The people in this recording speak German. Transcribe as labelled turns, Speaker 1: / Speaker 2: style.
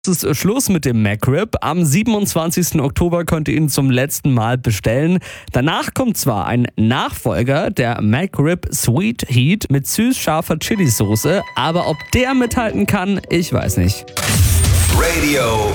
Speaker 1: Es ist Schluss mit dem McRib. Am 27. Oktober könnt ihr ihn zum letzten Mal bestellen. Danach kommt zwar ein Nachfolger, der McRib Sweet Heat mit süß-scharfer Chili-Soße, aber ob der mithalten kann, ich weiß nicht.
Speaker 2: Radio